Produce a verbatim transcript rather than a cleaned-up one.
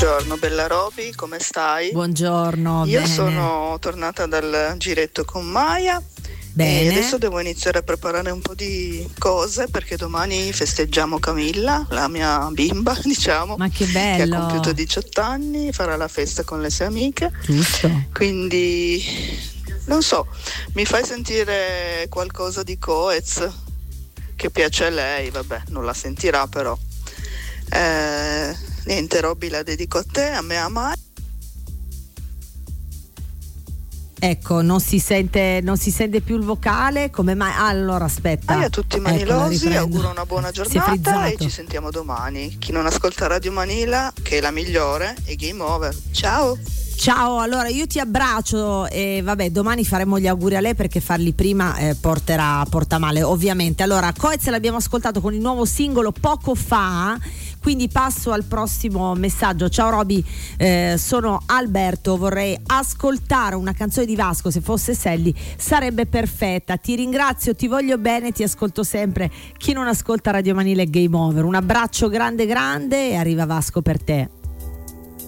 Buongiorno bella Roby, come stai? Buongiorno. Io bene. sono tornata dal giretto con Maya. Bene. E adesso devo iniziare a preparare un po' di cose perché domani festeggiamo Camilla, la mia bimba, diciamo. Ma che bello. Che ha compiuto diciotto anni, farà la festa con le sue amiche. Giusto. Quindi non so, mi fai sentire qualcosa di Coez che piace a lei, vabbè, non la sentirà però. Eh, niente, Roby, la dedico a te, a me, a Maya. Ecco, non si sente non si sente più il vocale, come mai? Ah, allora aspetta. Hai a tutti Ecco, la manilosi, riprendo. auguro una buona Si è giornata frizzato. e ci sentiamo domani. Chi non ascolta Radio Manila, che è la migliore, è Game Over. Ciao! Ciao, allora io ti abbraccio e vabbè, domani faremo gli auguri a lei perché farli prima eh, porterà porta male, ovviamente. Allora, Coez l'abbiamo ascoltato con il nuovo singolo poco fa, quindi passo al prossimo messaggio. Ciao Roby, eh, sono Alberto, vorrei ascoltare una canzone di Vasco, se fosse Sally sarebbe perfetta. Ti ringrazio, ti voglio bene, ti ascolto sempre. Chi non ascolta Radio Manila è Game Over. Un abbraccio grande grande e arriva Vasco per te.